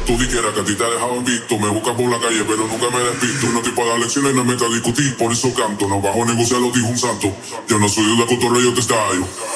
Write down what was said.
Tú dijeras que a ti te dejaban visto. Me buscas por la calle, pero nunca me despisto. No estoy para dar lecciones, no me meto a discutir. Por eso canto, no bajo a negociar, lo dijo un santo. Yo no soy de cotorreo, yo te estallo.